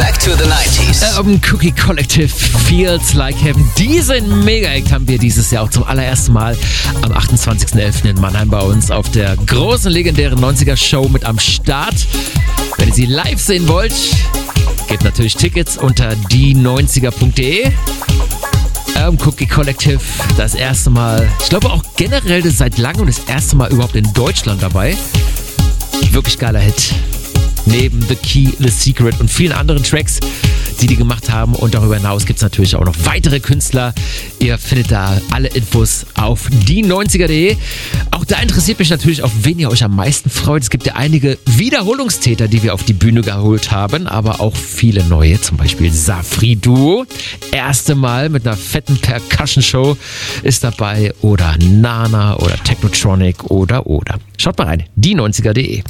back to the 90s. Urban Cookie Collective, Feels Like Heaven. Diesen Mega-Act haben wir dieses Jahr auch zum allerersten Mal am 28.11. in Mannheim bei uns auf der großen, legendären 90er-Show mit am Start. Wenn ihr sie live sehen wollt, gebt natürlich Tickets unter die90er.de. Urban Cookie Collective, das erste Mal, ich glaube auch generell seit langem das erste Mal überhaupt in Deutschland dabei. Wirklich geiler Hit. Neben The Key, The Secret und vielen anderen Tracks, die gemacht haben. Und darüber hinaus gibt es natürlich auch noch weitere Künstler. Ihr findet da alle Infos auf die90er.de. Auch da interessiert mich natürlich, auf wen ihr euch am meisten freut. Es gibt ja einige Wiederholungstäter, die wir auf die Bühne geholt haben, aber auch viele neue. Zum Beispiel Safri Duo. Erste Mal mit einer fetten Percussion-Show ist dabei. Oder Nana oder Technotronic oder. Schaut mal rein, die90er.de.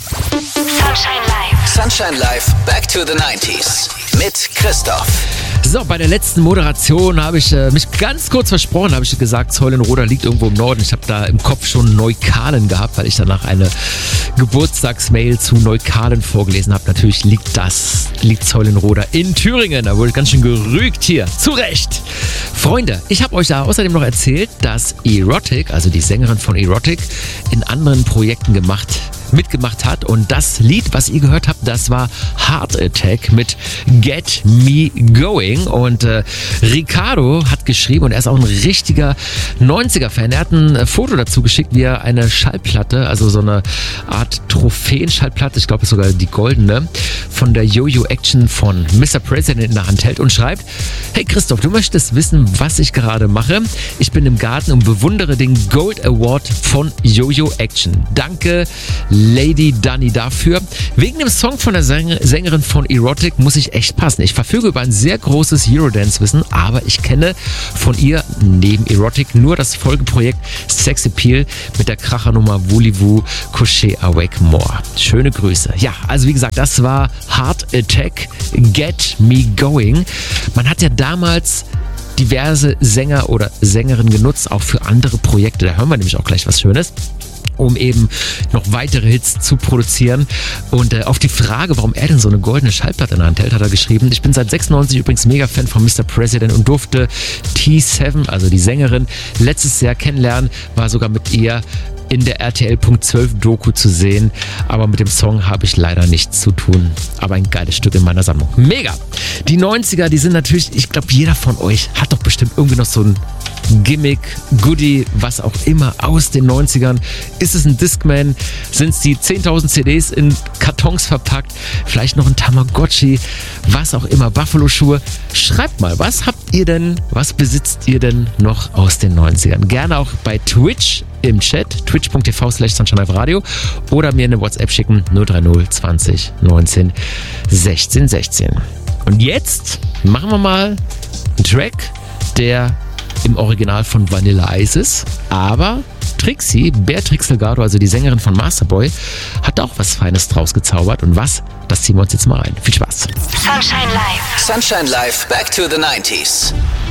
Sunshine Live, back to the 90s mit Christoph. So, bei der letzten Moderation habe ich mich ganz kurz versprochen, habe ich gesagt, Zeulenroda liegt irgendwo im Norden. Ich habe da im Kopf schon Neukalen gehabt, weil ich danach eine Geburtstagsmail zu Neukalen vorgelesen habe. Natürlich liegt Zeulenroda in Thüringen. Da wurde ich ganz schön gerügt hier. Zu Recht. Freunde, ich habe euch da außerdem noch erzählt, dass Erotic, also die Sängerin von Erotic, in anderen Projekten mitgemacht hat. Und das Lied, was ihr gehört habt, das war Heart Attack mit Get Me Going. Und Ricardo hat geschrieben, und er ist auch ein richtiger 90er-Fan. Er hat ein Foto dazu geschickt, wie er eine Schallplatte, also so eine Art Trophäen-Schallplatte, ich glaube sogar die goldene, von der Yo-Yo Action von Mr. President in der Hand hält und schreibt: Hey Christoph, du möchtest wissen, was ich gerade mache? Ich bin im Garten und bewundere den Gold Award von Yo-Yo Action. Danke, Lady Dunny, dafür. Wegen dem Song von der Sängerin von Erotic muss ich echt passen. Ich verfüge über ein sehr großes Eurodance-Wissen, aber ich kenne von ihr neben Erotic nur das Folgeprojekt Sex Appeal mit der Krachernummer Voulez-vous coucher avec moi. Schöne Grüße. Ja, also wie gesagt, das war Heart Attack, Get Me Going. Man hat ja damals diverse Sänger oder Sängerinnen genutzt, auch für andere Projekte. Da hören wir nämlich auch gleich was Schönes, um eben noch weitere Hits zu produzieren. Und auf die Frage, warum er denn so eine goldene Schallplatte in der Hand hält, hat er geschrieben: Ich bin seit 96 übrigens mega Fan von Mr. President und durfte T7, also die Sängerin, letztes Jahr kennenlernen, war sogar mit ihr in der RTL.12 Doku zu sehen, aber mit dem Song habe ich leider nichts zu tun. Aber ein geiles Stück in meiner Sammlung. Mega! Die 90er, die sind natürlich, ich glaube, jeder von euch hat doch bestimmt irgendwie noch so ein Gimmick, Goodie, was auch immer aus den 90ern. Ist es ein Discman? Sind es die 10.000 CDs in Kartons verpackt? Vielleicht noch ein Tamagotchi? Was auch immer, Buffalo-Schuhe? Schreibt mal, was besitzt ihr denn noch aus den 90ern? Gerne auch bei Twitch im Chat, twitch.tv/SunshineLiveRadio, oder mir eine WhatsApp schicken, 030 20 19 16 16. Und jetzt machen wir mal einen Track, der im Original von Vanilla Ice ist, aber Trixie, Beatrix Delgado, also die Sängerin von Masterboy, hat auch was Feines draus gezaubert. Und was? Das ziehen wir uns jetzt mal rein. Viel Spaß. Sunshine Live, back to the 90s.